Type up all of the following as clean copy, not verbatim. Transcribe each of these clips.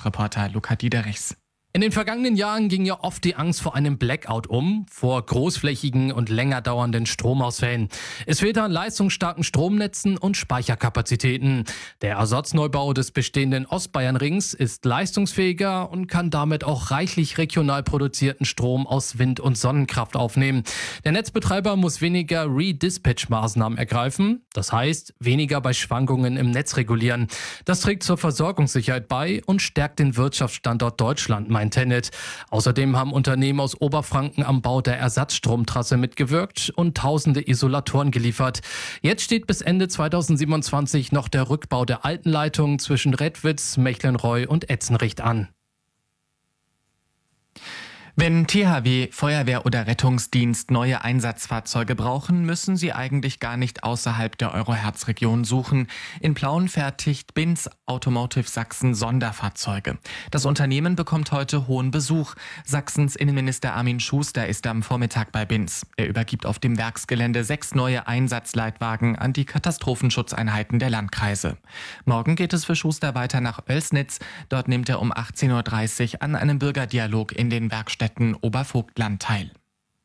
Wirtschaftsreporter Luca Diederichs. In den vergangenen Jahren ging ja oft die Angst vor einem Blackout vor großflächigen und länger dauernden Stromausfällen. Es fehlt an leistungsstarken Stromnetzen und Speicherkapazitäten. Der Ersatzneubau des bestehenden Ostbayernrings ist leistungsfähiger und kann damit auch reichlich regional produzierten Strom aus Wind- und Sonnenkraft aufnehmen. Der Netzbetreiber muss weniger Redispatch-Maßnahmen ergreifen, das heißt weniger bei Schwankungen im Netz regulieren. Das trägt zur Versorgungssicherheit bei und stärkt den Wirtschaftsstandort Deutschland, meint Tennet. Außerdem haben Unternehmen aus Oberfranken am Bau der Ersatzstromtrasse mitgewirkt und tausende Isolatoren geliefert. Jetzt steht bis Ende 2027 noch der Rückbau der alten Leitung zwischen Redwitz, Mechlenreu und Etzenricht an. Wenn THW, Feuerwehr oder Rettungsdienst neue Einsatzfahrzeuge brauchen, müssen sie eigentlich gar nicht außerhalb der Euro-Herz-Region suchen. In Plauen fertigt Binz Automotive Sachsen Sonderfahrzeuge. Das Unternehmen bekommt heute hohen Besuch. Sachsens Innenminister Armin Schuster ist am Vormittag bei Binz. Er übergibt auf dem Werksgelände 6 neue Einsatzleitwagen an die Katastrophenschutzeinheiten der Landkreise. Morgen geht es für Schuster weiter nach Oelsnitz. Dort nimmt er um 18.30 Uhr an einem Bürgerdialog in den Werkstätten Obervogtland teil.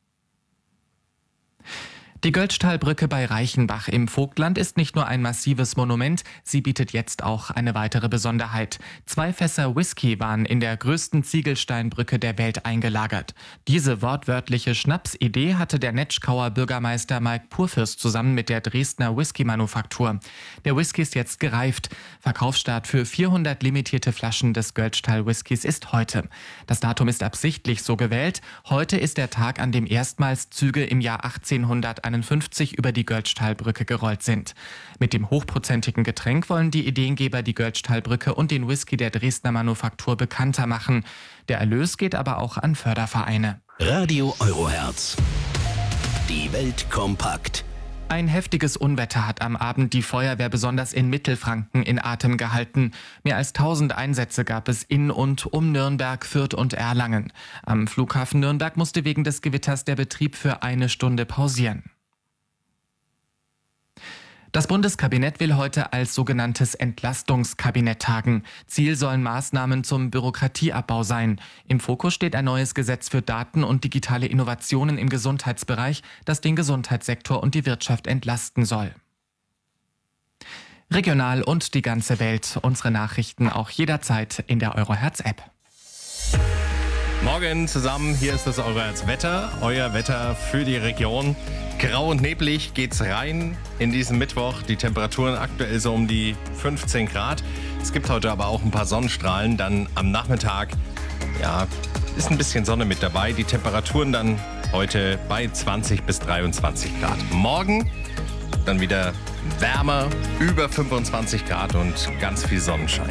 Die Göltzschtalbrücke bei Reichenbach im Vogtland ist nicht nur ein massives Monument, sie bietet jetzt auch eine weitere Besonderheit. 2 Fässer Whisky waren in der größten Ziegelsteinbrücke der Welt eingelagert. Diese wortwörtliche Schnapsidee hatte der Netschkauer Bürgermeister Mike Purfürst zusammen mit der Dresdner Whisky-Manufaktur. Der Whisky ist jetzt gereift. Verkaufsstart für 400 limitierte Flaschen des Göltzschtal-Whiskys ist heute. Das Datum ist absichtlich so gewählt. Heute ist der Tag, an dem erstmals Züge im Jahr 1851 über die Göltzschtalbrücke gerollt sind. Mit dem hochprozentigen Getränk wollen die Ideengeber die Göltzschtalbrücke und den Whisky der Dresdner Manufaktur bekannter machen. Der Erlös geht aber auch an Fördervereine. Radio Euroherz. Die Welt kompakt. Ein heftiges Unwetter hat am Abend die Feuerwehr besonders in Mittelfranken in Atem gehalten. Mehr als 1000 Einsätze gab es in und um Nürnberg, Fürth und Erlangen. Am Flughafen Nürnberg musste wegen des Gewitters der Betrieb für 1 Stunde pausieren. Das Bundeskabinett will heute als sogenanntes Entlastungskabinett tagen. Ziel sollen Maßnahmen zum Bürokratieabbau sein. Im Fokus steht ein neues Gesetz für Daten und digitale Innovationen im Gesundheitsbereich, das den Gesundheitssektor und die Wirtschaft entlasten soll. Regional und die ganze Welt. Unsere Nachrichten auch jederzeit in der Euroherz-App. Morgen zusammen, hier ist das Euroherz-Wetter, euer Wetter für die Region. Grau und neblig geht's rein in diesen Mittwoch. Die Temperaturen aktuell so um die 15 Grad. Es gibt heute aber auch ein paar Sonnenstrahlen. Dann am Nachmittag, ja, ist ein bisschen Sonne mit dabei. Die Temperaturen dann heute bei 20 bis 23 Grad. Morgen dann wieder wärmer, über 25 Grad und ganz viel Sonnenschein.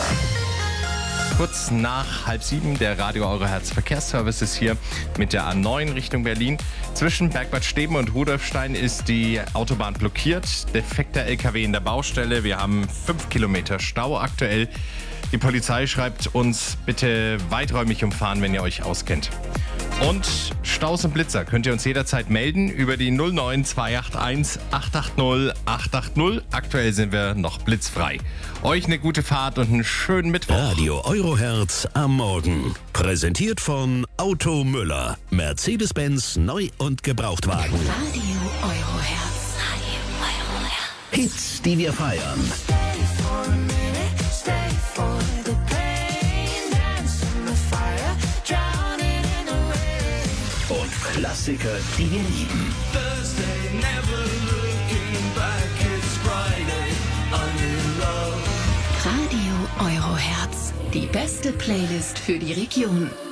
Kurz nach 6:30, der Radio Euroherz Verkehrsservice ist hier mit der A9 Richtung Berlin. Zwischen Bergbad Steben und Rudolfstein ist die Autobahn blockiert. Defekter LKW in der Baustelle. Wir haben 5 Kilometer Stau aktuell. Die Polizei schreibt uns, bitte weiträumig umfahren, wenn ihr euch auskennt. Und Staus und Blitzer könnt ihr uns jederzeit melden über die 09 281 880 880. Aktuell sind wir noch blitzfrei. Euch eine gute Fahrt und einen schönen Mittwoch. Radio Euroherz am Morgen. Präsentiert von Auto Müller. Mercedes-Benz Neu- und Gebrauchtwagen. Radio Euroherz. Hits, die wir feiern. Und Klassiker, die wir lieben. Radio Euroherz. Die beste Playlist für die Region.